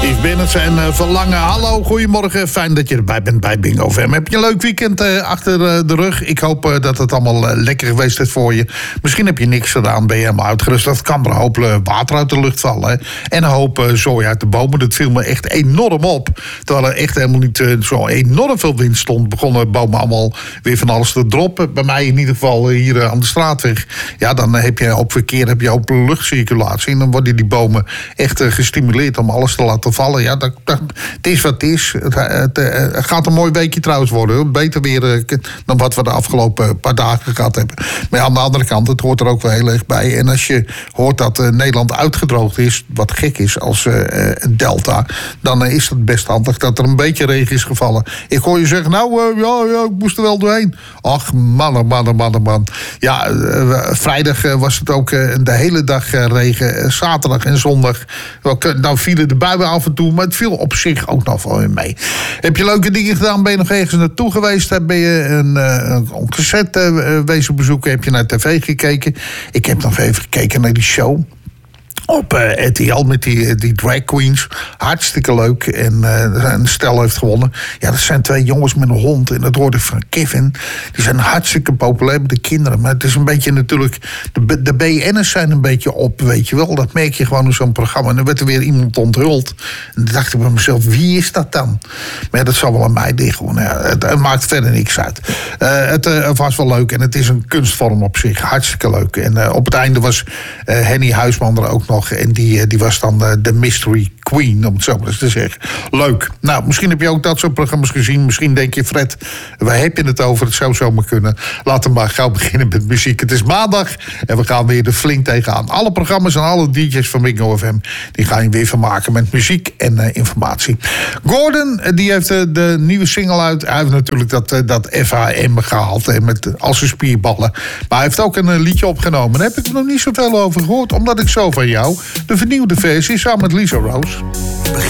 Ik ben het zijn Verlangen. Hallo, goedemorgen. Fijn dat je erbij bent bij Bingo FM. Heb je een leuk weekend achter de rug? Ik hoop dat het allemaal lekker geweest is voor je. Misschien heb je niks gedaan, ben je helemaal uitgerust. Dat kan er een hoop water uit de lucht vallen. Hè? En een hoop zooi uit de bomen. Dat viel me echt enorm op. Terwijl er echt helemaal niet zo enorm veel wind stond, begonnen bomen allemaal weer van alles te droppen. Bij mij in ieder geval hier aan de straatweg. Ja, dan heb je op verkeer, heb je ook luchtcirculatie. En dan worden die bomen echt gestimuleerd om alles te laten vallen. Ja, het is wat het is. Het gaat een mooi weekje trouwens worden. Beter weer dan wat we de afgelopen paar dagen gehad hebben. Maar aan de andere kant, het hoort er ook wel heel erg bij. En als je hoort dat Nederland uitgedroogd is, wat gek is als delta, dan is het best handig dat er een beetje regen is gevallen. Ik hoor je zeggen, ja, ik moest er wel doorheen. Ach, man. Ja, vrijdag was het ook de hele dag regen. Zaterdag en zondag. Nou vielen de buien af en toe, maar het viel op zich ook nog wel weer mee. Heb je leuke dingen gedaan? Ben je nog ergens naartoe geweest? Ben je een concert wezen bezoeken? Heb je naar tv gekeken? Ik heb nog even gekeken naar die show op RTL met die drag queens. Hartstikke leuk. En een stel heeft gewonnen. Ja, dat zijn 2 jongens met een hond. En dat hoorde ik van Kevin. Die zijn hartstikke populair bij de kinderen. Maar het is een beetje natuurlijk, de BN'ers zijn een beetje op, weet je wel. Dat merk je gewoon in zo'n programma. En dan werd er weer iemand onthuld. En dan dacht ik bij mezelf, wie is dat dan? Maar ja, dat zal wel aan mij liggen. Ja, het maakt verder niks uit. Het was wel leuk. En het is een kunstvorm op zich. Hartstikke leuk. En op het einde was Henny Huisman er ook nog. En die was dan de Mystery Queen, om het zo maar eens te zeggen. Leuk. Nou, misschien heb je ook dat soort programma's gezien. Misschien denk je, Fred, waar heb je het over? Het zou zomaar kunnen. Laten we maar gauw beginnen met muziek. Het is maandag en we gaan weer er flink tegenaan. Alle programma's en alle DJ's van Bingo FM, die gaan je weer vermaken met muziek en informatie. Gordon, die heeft de nieuwe single uit. Hij heeft natuurlijk dat FHM gehaald met al zijn spierballen. Maar hij heeft ook een liedje opgenomen. Daar heb ik nog niet zoveel over gehoord, omdat ik zo van jou de vernieuwde versie samen met Lisa Rose.